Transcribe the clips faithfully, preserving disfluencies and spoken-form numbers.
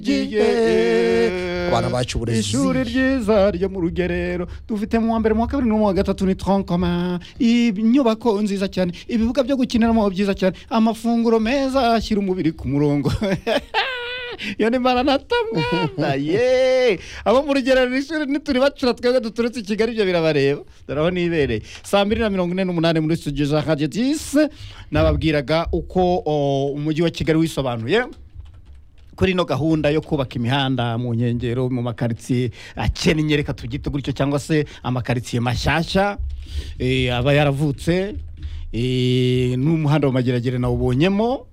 abana bacu uburezi ishuri ryiza ryo mu rugerero dufite mu wa mbere mu wa kabiri no mu wa gatatu ni tronkoma inyubako nziza cyane ibibuga byo gukiniramo byiza cyane amafunguro meza ashyira umubiri ku murongo yone maranata mwana ye abo mu rugerero ishuri nituri bacura twebwe duturutse i Kigali byo birabareba daraho nibereye saa mbiri na mirongo ine n'umunani muri studio za Radio dix nababwiraga uko umujyi wa Kigali wisobanuye kuri no gahunda yo kubaka imihanda mu nkengero mu makaritsiye akennye reka tugite gutyo cyangwa se amakaritsiye mashyashya eh aba yaravutse eh n'umuhanda wa Mageragere na ubonyemo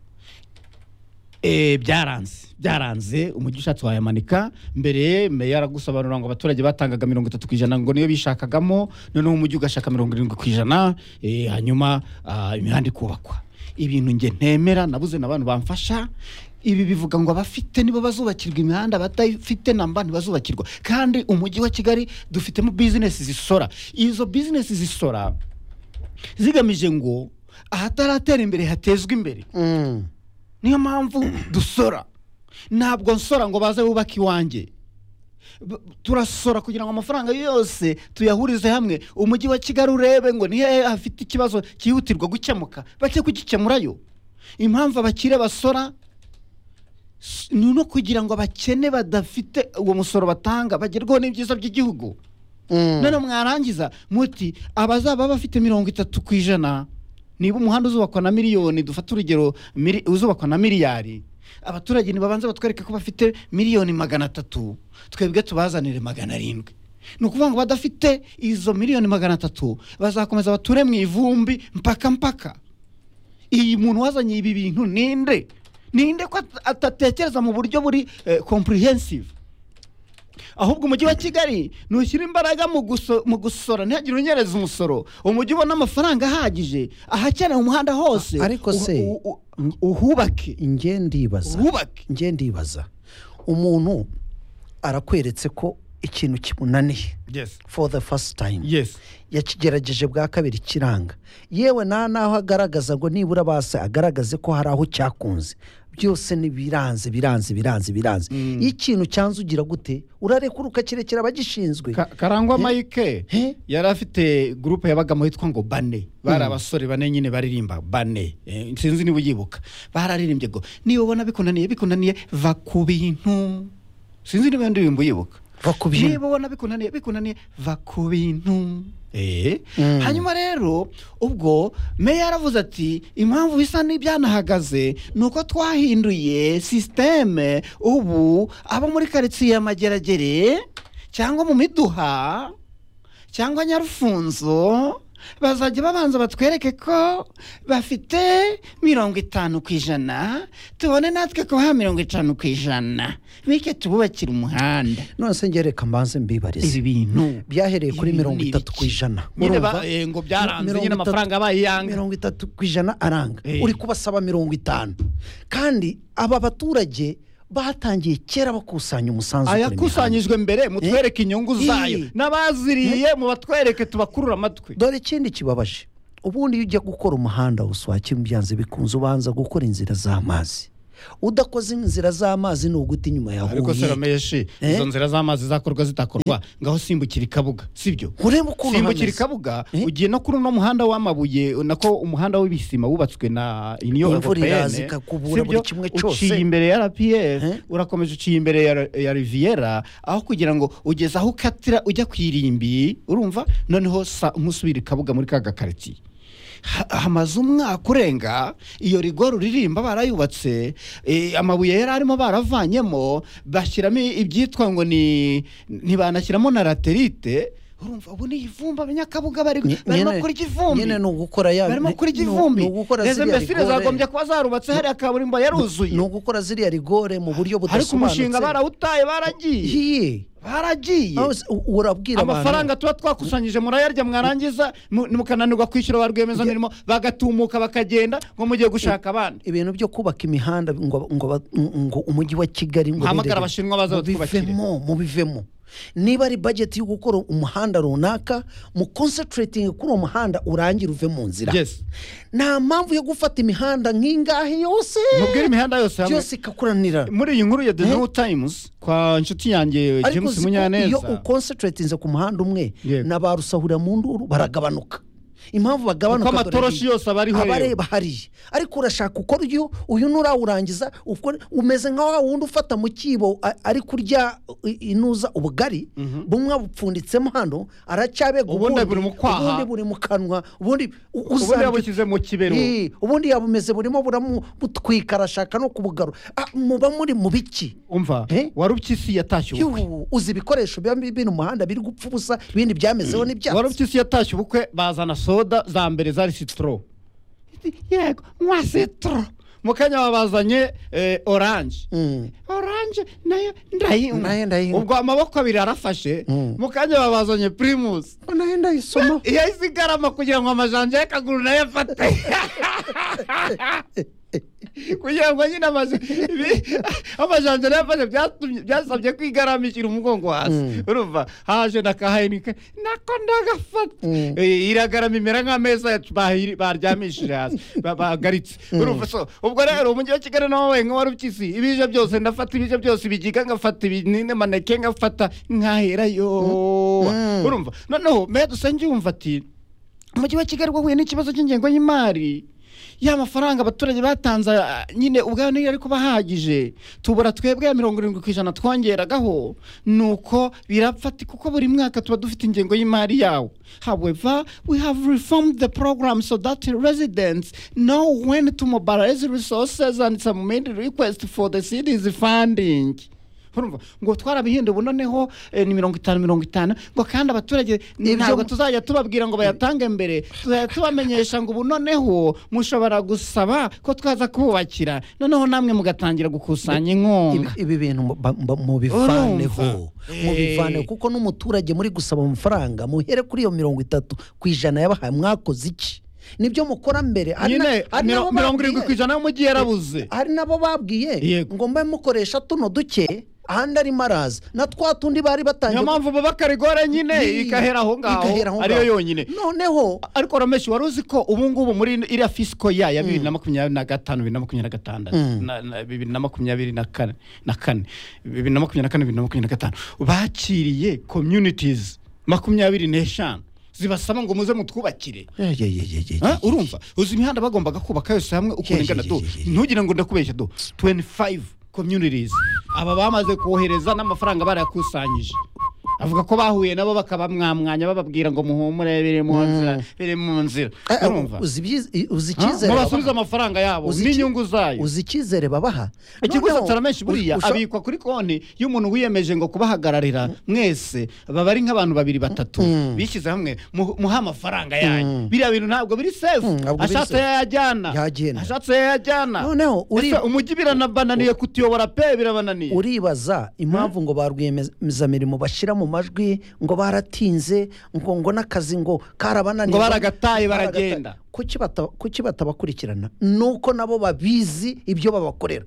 eh byaranze byaranze umujyi ushatse wayamanika mbere meya aragusobanura ngo abaturage batangaga mirongo itatu ku ijana ngo niyo bishakagamo none umujyi ugashaka mirongo irindwi ku ijana eh hanyuma imihanda ikubakwa ibintu nge ntemera nabuze nabantu bamfasha ibi bivuga ngo abafite nibo bazubakirwa imihanda batafite namba ntibazubakirwa kandi umujyi wa Kigali dufitemo business zisora izo business zisora zigamije ngo ahataratera imbere hatezwe imbere mm. niyo mpamvu dusora ntabwo nsora ngo baze bubaka iwanjye turasora kugira ngo amafaranga yose tuyahurize hamwe umujyi wa Kigali urebe ngo nihe afite ikibazo cyihutirwa gukemuka bake kugikemurayo impamvu abakire basora nuno kugira ngo abakene badafite uwo musoro batanga bagerwaho n'ibyiza by'igihugu mm. none mwarangiza muti abazaba bafite mirongo itatu ku ijana niba umuhanda uzubakwa na miliyoni dufata urugero uzubakwa na miliyari abaturage nibabanze batwereke ko bafite miliyoni magana atatu twebwe tubazanire magana arindwi nukuvuga ngo badafite izo miliyoni magana atatu bazakomeza bature mu ivumbi mpaka mpaka iyi muntu wazanye ibi bintu ninde ninde ko atatekereza mu buryo buri eh, comprehensive ahubwo umujyi wa Kigali nushyira imbaraga mu guso, mu gusora ntihagire unyereza umusoro umujyi ubona amafaranga ahagije ahakeneye umuhanda hose ariko se uhubake nge ndibaza uhubake nge ndibaza umuntu arakweretse ko ikintu kimunaniye yes for the first time yes yakigerageje bwa kabiri kiranga yewe na naho agaragaza ngo nibura base agaragaze ko hari aho cyakunze byose ni biranze biranze biranze biranze mm. ikintu cyanzugira gute urarekuruka kirekera abagishinzwe Ka, karangwa Mike yari afite groupe yabagamo hitwa ngo Bane bari abasore mm. bane nyine baririmba Bane eh, sinzi niba uyibuka bararirimbye ngo niba ubona bikunaniye bikunaniye va ku bintu sinzi niba ndirimbo yibuka va ku bintu niba ubona bikunaniye bikunaniye va ku bintu eh mm. hanyuma rero ubwo meya yaravuze ati impamvu bisa n'ibyanahagaze nuko twahinduye systeme ubu abo muri quartier ya Mageragere cyangwa mu Miduha cyangwa Nyarufunzo bazajya babanza batwereke ko bafite mirongo itanu ku ijana tubone natwe ko ha mirongo itanu ku ijana bike tububakira umuhanda none se ngereka mbanze mbibarize ibi bintu byahereye kuri mirongo itatu ku ijana nyine ngo byaranze nyine amafaranga abaye yanga mirongo itatu ku ijana aranga uri kubasaba mirongo itanu kandi aba baturage batangiye kera bakusanya umusanzu kuri ayakusanyijwe mbere mutwereke inyungu zayo nabaziriye mu batwereke tubakurura amatwi dore ikindi kibabaje ubundi iyo ujya gukora umuhanda uswake mbyanze bikunze ubanza gukora inzira z'amazi udakoze inzira z'amazi nuguti nyuma yahuye ariko seromeshi izo nzira z'amazi zakorwa zitakorwa ngaho simbukira ikabuga sibyo ureba ukuntu simbukira ikabuga ugiye no kuri no muhanda w'amabuye nako umuhanda w'ibisima wubatswe na Union Européenne sibyo kimwe cyose uciye imbere ya R P F urakomeje uciye imbere ya, ya Riviera aho kugira ngo ugeze aho ukatira ujya kwirimbi urumva noneho nkusubira ikabuga muri kaga quartier hamaze umwaka urenga iyo rigoro ruririmba barayubatse amabuye yari arimo baravanyemo bashyiramo ibyitwa ngo ni ntibanashyiramo na laterite urumva ubu ni ivumba abanyakabuga bari barimo kuri igivumbi nyene no gukora ya barimo kuri igivumbi reze mbesire zagombye kwa zarubatse hari akaburimbo yaruzuye no gukora ziriya rigore mu buryo budasobanutse ariko umushinga barawutaye baragiye baragiye urabwira abantu amafaranga tuba twakusanyije murayarya mwarangiza mukananirwa kwishyura barwemeza mirimo bagatumuka bakagenda ngo mugiye gushaka abandi ibintu byo kubaka imihanda ngo ngo ngo umujyi wa Kigali ngo hamagara abashinwa baza batwubakire mu bivemo niba ari budget yo gukora umuhanda runaka mu concentrating kuri uwo muhanda urangira uve mu nzira Yes. nta mpamvu yo gufata imihanda nk'ingahe yose mubwire imihanda yose hamwe byose ikakuranira muri iyi nkuru ya The New Times kwa nshuti yanjye ariko James uzi ko Munyaneza iyo uconcentratinze ku muhanda umwe Yego. n'abarusahurira mu nduru baragabanuka impamvu bagabanuka uko amatoroshi yose aba ariho rero. abareba hariya ariko urashaka ukora uyu uyu nurawurangiza ukore umeze nka wa wundi ufata mu kibo a- ari kurya i- inuza ubugari bumwe bupfunditsemo hano aracyabega Ubundi buri mu kwaha. ubundi buri mu kanwa ubundi u- ubundi uzarya- yabushyize mu kibero Ii, ubundi yabumeze burimo buramutwika arashaka no kubugaru Ah, muba muri mu biki umva Eh? warupyisi yatashye ubukwe Yuhu, uzi ibikoresho biba biri mu muhanda biri gupfa ubusa ibindi byamezeho n'ibyatsi warupyisi yatashye ubukwe bazana soda za mbere zari citro yego mwa citro mu kanya babazanye eh, orange Mm. orange nayo ndayinywa Nayo ndayinywa. ubwo amaboko abiri arafashe Mm. mu kanya babazanye primus nayo ndayisoma yahise igarama kugira ngo amajanja y'akaguru nayo afate kugira ngo nyine amaje- ibi- amajanja nayo afashe byatumye- byasabye ko igaramikira umugongo hasi urumva haje na kahayinika nako ndagafata Mm. Eh, iragarama imera nk'ameza yacu bahiri- baryamishije hasi ba- bagaritse urumva so ubwo rero umujyi wa Kigali nawo we nk'uwari ukisi ibije byose ndafata ibije byose ibigiga ngafata ibinini maneke ngafata nkaherayo Mm. urumva noneho meya dusenge yumva ati umujyi wa Kigali wahuye n'ikibazo cy'ingengo y'imari ya mafaranga abaturage batanze ah, nyine ubwayo niyo ariko bahagije tubura twebwe ya mirongo irindwi ku ijana twongeragaho nuko birapfati kuko buri mwaka tuba dufite ingengo y'imari yawo however we have reformed the program so that residents know when to mobilize resources and submit request for the city's funding urumva ngo twarabihinduye ubu noneho eh, ni mirongo itanu mirongo itanu ngo kandi abaturage ntabwo tuzajya tubabwira ngo bayatange mbere tuzajya tubamenyesha ngo ubu noneho mushobora gusaba ko twaza kubakira noneho namwe mugatangira gukusanya inkunga ibi bintu mu- ba- ba- mubivaneho mubivaneho kuko n'umuturage muri gusaba amafaranga muhere kuri iyo mirongo itatu ku ijana yabahaye mwakoze iki nibyo mukora mbere Hari na- nyine hari miro- n'abo mirongo irindwi babwiye- ku ijana y'umujyi yarabuze hari nabo babwiye Yego. ngo mbe mukoresha tuno duke ahandi arimo araza na twa tundi bari batangiye niyo mpamvu baba karigore nyine Ii, ikahera aho ikahera aho ngaho ariyo ngaho. yonyine noneho ariko rameshi wari uzi ko ubu ngubu muri iriya fisiko ya ya bibiri na makumyabiri na gatanu bibiri na makumyabiri na gatandatu na- na- bibiri na makumyabiri na kane na kane bibiri na makumyabiri na kane bibiri na makumyabiri na gatanu bakiriye communities makumyabiri n'eshanu zibasaba ngo muze mutwubakire Eh, ye, ye, ye, ye, Ah, ye. urumva uzi imihanda bagombaga kubaka yose hamwe ukuntu Ye, ingana ye, do ye, ye, ye. ntugire ngo ndakubeshya do twenty-five communities aba bamaze kohereza n'amafaranga barayakusanyije avuga ko bahuye nabo bakabamwamwanya bababwira ngo muhumure biri mu nzira biri mu nzira Eh, eh, urumva uzi ibyiz- uzi Ah, icyizere mubasubize babaha? amafaranga yabo Uzi iki- n'inyungu zayo uzi icyizere babaha ikiguzi Noneho, taramenshi buriya usha- abikwa kuri konti y'umuntu wiyemeje ngo kubahagararira mwese baba ari nk'abantu babiri batatu bishyize hamwe mu- muha amafaranga yanyu biriya bintu ntabwo biri sefu Mm, ntabwo biri ashatse safe. yayajyana Yagenda. ashatse yayajyana Noneho, uri- Ese umujyi biranabananiye kutuyobora pe birabananiye uribaza impamvu ngo ba rwiyemezamirimo bashyira mu majwi ngo baratinze ngo ngo n'akazi ngo karabananiye Ngo baragataye, Baragataye. baragenda. kuki bata- kuki batabakurikirana nuko nabo babizi ibyo babakorera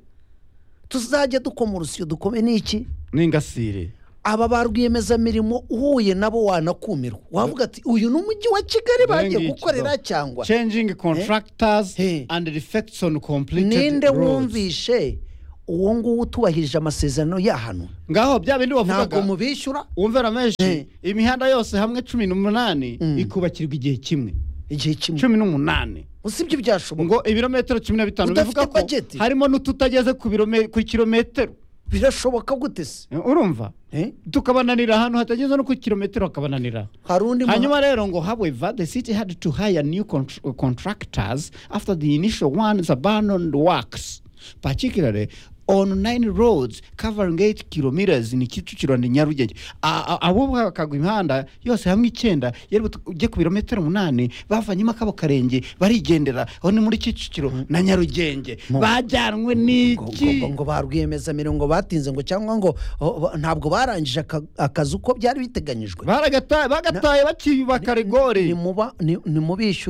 tuzajya dukoma urusyo dukome n'iki n'ingasire aba ba rwiyemezamirimo uhuye nabo wanakumirwa wavuga ati uyu ni umujyi wa Kigali bagiye Ngiki gukorera do. cyangwa changing contractors Eh. and the effects on completed ninde roads. wumvishe uwo nguwo utubahirije amasezerano y'ahantu ngaho bya bindi ntabwo bavugaga mubishyura wumvira menshi Eh. imihanda yose hamwe cumi n'umunani ikubakirwa igihe kimwe igihe kimwe cumi n'umunani usibye byashoboka ngo ibirometero cumi na bitanu Udafite bivuga ko budget? harimo n'ututageze ku birome- ku kilometero birashoboka gute se Eh, urumva Eh? tukabananira ahantu hatageze no ku kilometero hakabananira hari undi muha- hanyuma rero ngo however the city had to hire new contr- contractors after the initial ones abandoned works particularly on nine roads covering eight kilometers ni Kicukiro na Nyarugenge A- a- abo bakagwa imihanda yose hamwe icyenda yari ujye ku birometero umunani bavanyemo akabo karenge barigendera aho ni muri Kicukiro na Nyarugenge bajyanwe ngo- n'iki ngo- ngo ba rwiyemezamirimo ngo batinze ngo cyangwa ngo oh, ba- ntabwo barangije aka- akazi uko byari biteganyijwe baragataye bagataye bakiyubaka rigore nimuba- ni- nimubishyura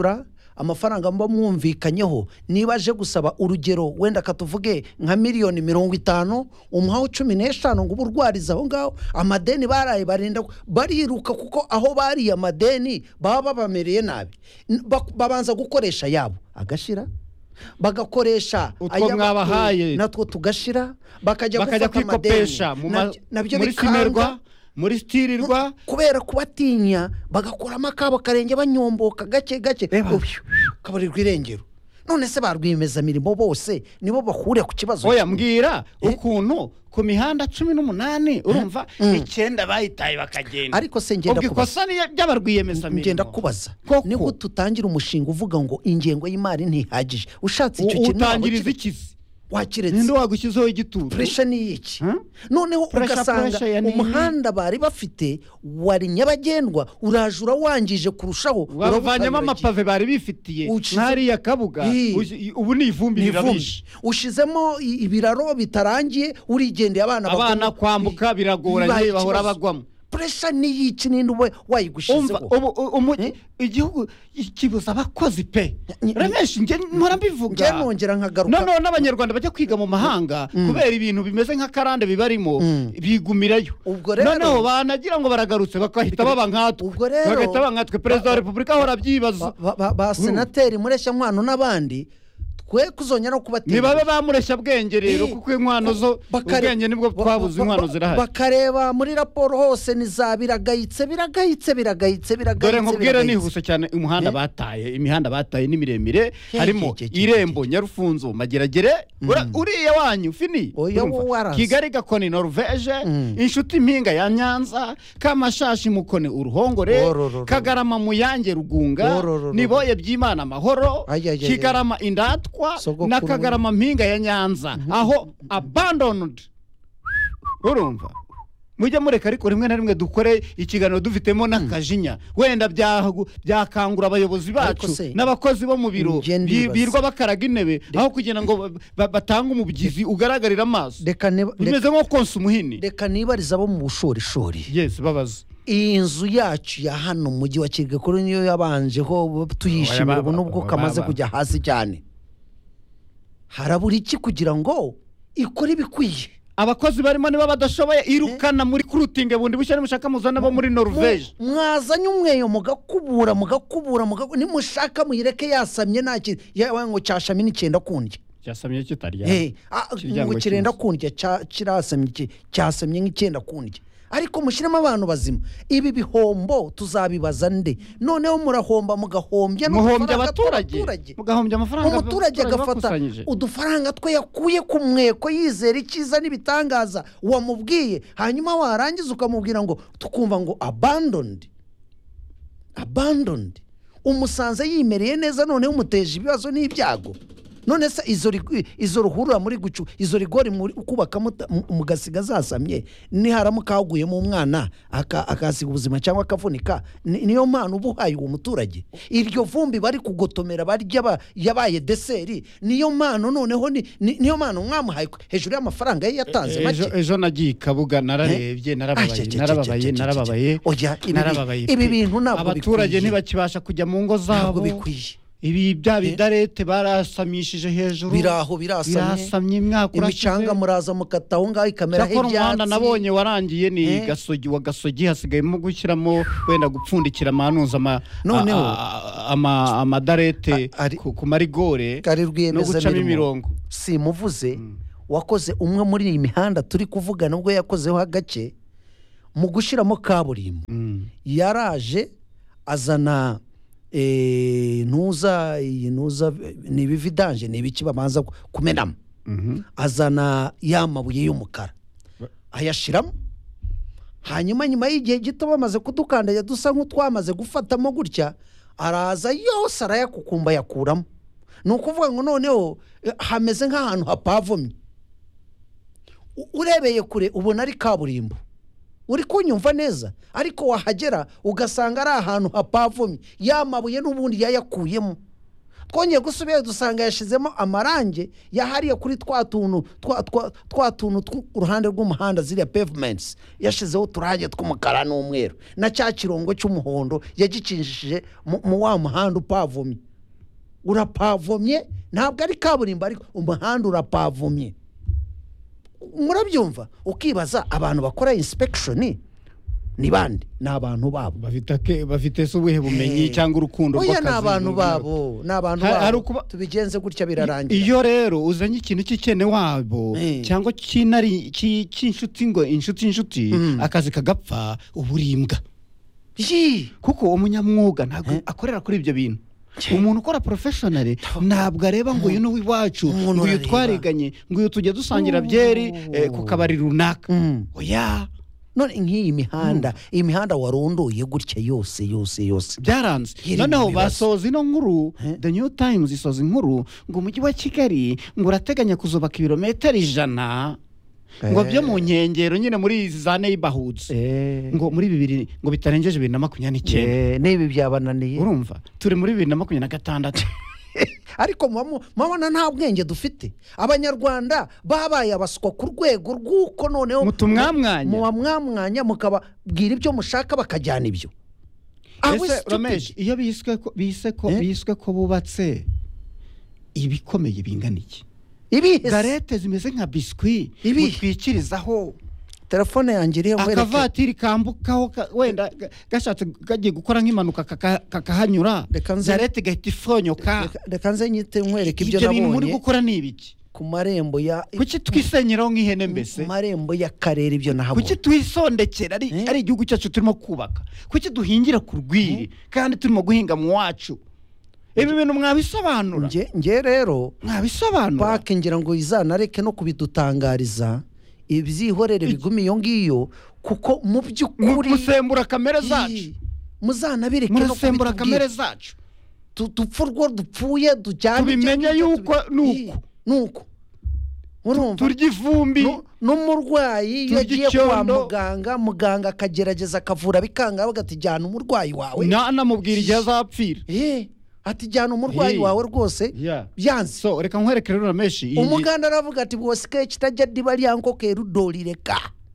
amafaranga mba mwumvikanyeho niba aje gusaba urugero wenda katuvuge nka miliyoni mirongo itanu umuhaho cumi n'eshanu ngo uburwariza aho ngaho amadeni baraye barinda bariruka kuko aho bariye amadeni baba babamereye nabi babanza gukoresha yabo agashira bagakoresha utwo mwabahaye natwo tugashira bakajya bakajya kwikopesha muri simerwa muri stirirwa kubera kubatinya bagakoramo akabo karenge banyomboka gake gake kabarirwa irengero none se barwimeza mirimo bose nibo bahuriye ku kibazo oya mbwira ukuntu ku mihanda cumi n'umunani urumva icyenda bayitaye bakagenda ariko se ngenda kubaza by'abarwiyemeza mirimo ngenda kubaza niko tutangira umushinga uvuga ngo ingengo y'imari ntihagije ushatse icyo kintu utangiriza ikizi wakiretse ninde wagushyizeho igitutu pressure ni iki noneho ugasanga umuhanda bari bafite wari nyabagendwa urajura wangije kurushaho uravanyemo amapave bari bifitiye ntari ya kabuga ubu ni ivumbi rirabishe ushizemo ibiraro bitarangiye urigendeye abana abana kwambuka biragoranye bahora bagwamo pressure ni iki ninde wayigushizeho igihugu kibuza abakozi pe rameshi nge mpora mbivuga nge nongera nkagaruka none n'abanyarwanda bajya kwiga mu mahanga kubera ibintu bimeze nka karande bibarimo bigumirayo noneho banagira ngo baragarutse bakahita baba nkatwe bagahita baba nkatwe perezida wa repubulika ahora byibaza ba senateri Mureshya Nkwano n'abandi kwe kuzongera no kubatera nibabe bamureshya bwenge rero kuko inkwano zo ubwenge nibwo twabuze inkwano zirahari bakareba muri raporo hose nizabiragayitse biragayitse biragayitse biragayitse dore nkubwira nihuse cyane umuhanda bataye imihanda bataye ni miremire harimo Irembo Nyarufunzo Mageragere uriya wanyu fini Kigali Gakoni Norvege inshuti impinga ya Nyanza Kamashashi Mukone Uruhongore Kagarama Muyange Rugunga Niboye Byimana Mahoro Kigarama Indatwa na Kagarama mpinga ya Nyanza aho abandoned urumva mujye mureka ariko rimwe na rimwe dukore ikiganiro dufitemo n'akajinya wenda byakangura abayobozi bacu n'abakozi bo mu biro birwa bakaraga intebe aho kugira ngo batange umubyizi ugaragarira amaso bimeze nko konsa umuhini reka nibariza bo mu bushorishori yes babaza iyi nzu yacu ya hano mu mujyi wa Kigali niyo yabanjeho tuyishimira ubu nubwo kamaze kujya hasi cyane harabura iki kugira ngo ikore bikwiye abakozi barimo niba badashoboye irukana muri kurutinge bundi bushya nimushaka muzana bo muri Norvege mwazanye umweyo mugakubura mugakubura nimushaka muyireke yasamye naki ngo cyashamye n'icyenda kundya cyasamye kitarya eh ngo kirenda kundya kirasamye cyasamye nk'icyenda kundya ariko mushiremo abantu bazima ibi bihombo tuzabibaza nde noneho murahomba mugahombya muhombya abaturage mugahombya amafaranga umuturage agafata udufaranga twe yakuye ku mweko yizera ikiza n'ibitangaza wamubwiye hanyuma warangiza ukamubwira ngo tukumva ngo abandoned abandoned umusanze yimereye neza noneho umuteje ibibazo n'ibyago none se izo izo ruhurura muri gucu izo rigori muri kubaka mugasiga zasamye ni haramuka haguyemo umwana akasiga ubuzima cyangwa akavunika niyo mpano ubuhaye uwo muturage iryo vumbi bari kugotomera barya yabaye deseri niyo mpano noneho niyo mpano mwamuhaye hejuru y'amafaranga ye yatanze make ejo nagiye Kabuga nararebye narababaye narababaye narababaye narababaye ibi bintu ntabwo abaturage ntibakibasha kujya mu ngo zabo bikwiye ibi bya bidarete barasamishije hejuru biraho birasamye imyaka imicanga muraza mukataho ngaho ikamera h'ibyatsi cyakora nabonye warangiye ni gasogi wa gasogi hasigayemo gushyiramo wenda gupfundikira amanuza ama ama amadarete ku marigore no gucamo imirongo simuvuze wakoze umwe muri iyi mihanda turi kuvuga nubwo yakozeho agace mu gushiramo kaburimbo yaraje azana eh nuza nuza ni bividanje ni biki bamanza kumenamo azana yamabuye y'umukara ayashiramo hanyuma nyuma y'igihe gito bamaze kudukandanya dusa nk'utwamaze gufatamo gutya araza yose arayakukumba yakuramo nukuvuga ngo noneho hameze nk'ahantu hapavomye urebeye kure ubona ari kaburimbo uri kunyumva neza ariko wahagera ugasanga ari ahantu hapavomye yamabuye n'ubundi yayakuyemo twongeye gusubira dusanga yashizemo amarange yahariye kuri twa tuntu twa tuntu tw'uruhande rw'umuhanda ziriya pavements yashizeho turage tw'umukara n'umweru na cya kirongo cy'umuhondo yagikinjishije mu wa muhanda upavomye urapavomye ntabwo ari kaburimbo ariko umuhanda urapavomye murabyumva ukibaza abantu bakora inspection ni bande ni abantu babo bafite bafite se ubuhe bumenyi cyangwa urukundo rw'akazi oya ni abantu babo ni abantu babo tubigenze gutya birarangira iyo rero uzanye ikintu cy'ikene wabo cyangwa kinari cy'inshuti ngo inshuti inshuti akazi kagapfa uburimbwa kuko umunyamwuga ntabwo akorera kuri ibyo bintu umuntu ukora professionally ntabwo areba ngo uyu ni uwiwacu ngo uyu twariganye ngo uyu tujye dusangira byeri ku kabari runaka oya none nk'iyi mihanda iyi mihanda warunduye gutya yose yose yose byaranze noneho basoza ino nkuru The New Times isoza inkuru ngo umujyi wa Kigali ngo urateganya kuzubaka ibirometero ijana ngo byo mu nkengero nyine muri za neighborhoods ngo muri bibiri ngo bitarengeje bibiri na makumyabiri n'icyenda n'ibi byabananiye urumva turi muri bibiri na makumyabiri na gatandatu ariko mabona nta bwenge dufite abanyarwanda babaye abaswa ku rwego rw'uko noneho mutumwamwanya muba mwamwanya mukababwira ibyo mushaka bakajyana ibyo ese Ramesh iyo biswe ko biswe ko biswe ko bubatse ibikomeye bingana iki garete zimeze nka biscuit mutwikirizaho telefone yanjye iriho akavatiri kambukaho wenda gashatse gagiye gukora nk'impanuka kakahanyura garete gahita ifonyoka reka nze nyite nkwereka ibyo nabonye ibyo bintu muri gukora ni ibiki ku marembo ya kuki twisenyeraho nk'ihene mbese ku marembo y'akarere ibyo nahabonye kuki twisondekera ari ari igihugu cyacu turimo kubaka kuki duhingira ku rwiri kandi turimo guhinga mu wacu ibi bintu mwabisobanura nge rero mwabisobanura pake ngira ngo izanareke no kubidutangariza ibyihorere bigumi iyo ngiyo kuko mu by'ukuri musembura kamere zacu muzanabireke no musembura kamere zacu dupfurwo dupfuye dujyane tubimenye yuko nuko nuko urumva turya ivumbi n'umurwayi iyo agiye kwa muganga muganga akagerageza akavura bikanga bagatijyana umurwayi wawe namubwira igihe azapfira ati jyana umurwayi wawe rwose byanze so reka nkwereke rero Ramesh umuganda aravuga ati bwose kitajya diba lyanko kerudolireka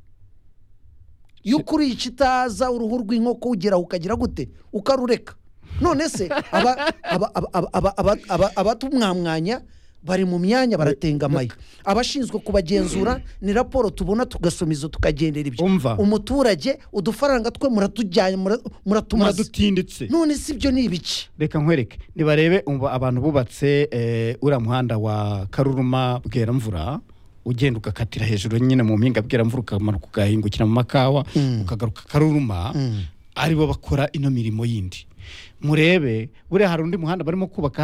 yukuri ikitaza uruhu rw'inkoko ugera ukagira gute ukarureka none se aba aba aba abatumwamwanya bari mu myanya baratengamaye abashinzwe kubagenzura ni raporo tubona tugasomizo tukagendera ibyo umuturage udufaranga twe muratujyanye muratumaze dutinditse none sibyo ni ibiki reka nkwereke nibarebe abantu bubatse ura muhanda wa Karuruma Bweramvura ugenda ukakatira hejuru nyine mu mpinga Bweramvura ukamanuka ukahingukira mu makawa ukagaruka Karuruma aribo bakora ino mirimo yindi murebe bure hari undi muhanda barimo kubaka